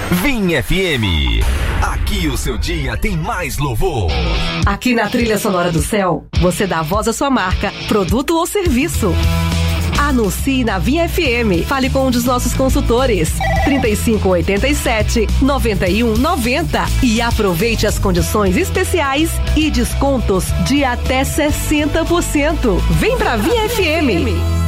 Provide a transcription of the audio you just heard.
Vim FM. Aqui o seu dia tem mais louvor. Aqui na Trilha Sonora do Céu, você dá voz à sua marca, produto ou serviço. Anuncie na Vim FM. Fale com um dos nossos consultores. 3587-9190. E aproveite as condições especiais e descontos de até 60%. Vem pra Vim FM.